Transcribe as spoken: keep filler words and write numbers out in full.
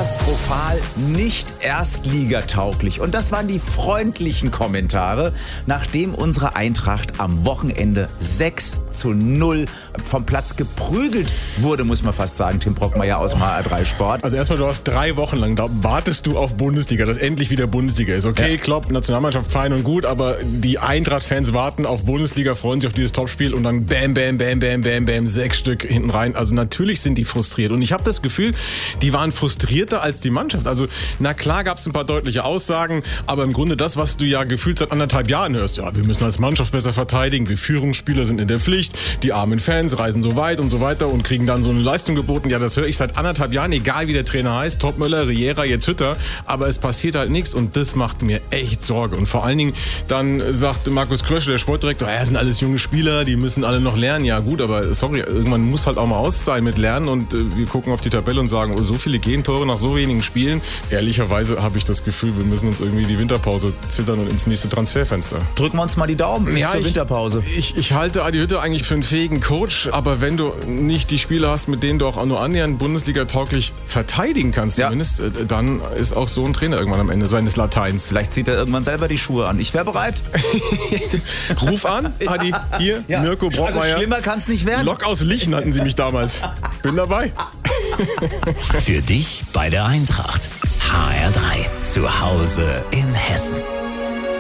katastrophal, nicht erstligatauglich. Und das waren die freundlichen Kommentare, nachdem unsere Eintracht am Wochenende sechs zu null vom Platz geprügelt wurde, muss man fast sagen, Tim Brockmeier aus dem H R drei Sport. Also erstmal, du hast drei Wochen lang, da wartest du auf Bundesliga, dass endlich wieder Bundesliga ist. Okay, ja. Klopp, Nationalmannschaft, fein und gut, aber die Eintracht-Fans warten auf Bundesliga, freuen sich auf dieses Topspiel und dann bam, bam, bam, bam, bam, bam, sechs Stück hinten rein. Also natürlich sind die frustriert. Und ich habe das Gefühl, die waren frustrierter als die Mannschaft. Also na klar gab es ein paar deutliche Aussagen, aber im Grunde das, was du ja gefühlt seit anderthalb Jahren hörst, ja, wir müssen als Mannschaft besser verteidigen, wir Führungsspieler sind in der Pflicht, die armen Fans reisen so weit und so weiter und kriegen dann so eine Leistung geboten. Ja, das höre ich seit anderthalb Jahren, egal wie der Trainer heißt, Topmöller, Riera, jetzt Hütter, aber es passiert halt nichts und das macht mir echt Sorge. Und vor allen Dingen, dann sagt Markus Krösche, der Sportdirektor, ja, das sind alles junge Spieler, die müssen alle noch lernen. Ja gut, aber sorry, irgendwann muss halt auch mal aus sein mit Lernen und äh, wir gucken auf die Tabelle und sagen, oh, so viele Gegentore nach so wenigen Spielen. Ehrlicherweise habe ich das Gefühl, wir müssen uns irgendwie die Winterpause zittern und ins nächste Transferfenster. Drücken wir uns mal die Daumen bis ja, zur ich, Winterpause. Ich, ich halte Adi Hütter eigentlich für einen fähigen Coach, aber wenn du nicht die Spieler hast, mit denen du auch nur annähernd Bundesliga-tauglich verteidigen kannst, ja. zumindest, dann ist auch so ein Trainer irgendwann am Ende seines Lateins. Vielleicht zieht er irgendwann selber die Schuhe an. Ich wäre bereit. Ruf an, Adi, hier, ja. Mirko Brockmeier. Also schlimmer kann es nicht werden. Lok aus Lichen hatten sie mich damals. Bin dabei. Für dich bei der Eintracht. H R drei. Zu Hause in Hessen.